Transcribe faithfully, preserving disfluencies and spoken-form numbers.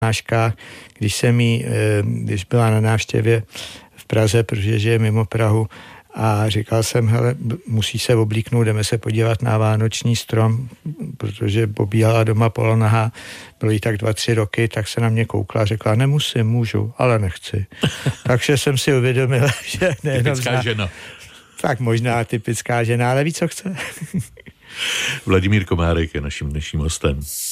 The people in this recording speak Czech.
náškách, když jsem jí, když byla na návštěvě v Praze, protože žije mimo Prahu, a říkal jsem, hele, musí se oblíknout, jdeme se podívat na vánoční strom, protože pobíhala doma polonahá, bylo jí tak dva, tři roky, tak se na mě koukla a řekla, nemusím, můžu, ale nechci. Takže jsem si uvědomil, že nejenom typická zna... žena. Tak možná typická žena, ale ví, co chce. Vladimír Komárek je naším dnešním hostem.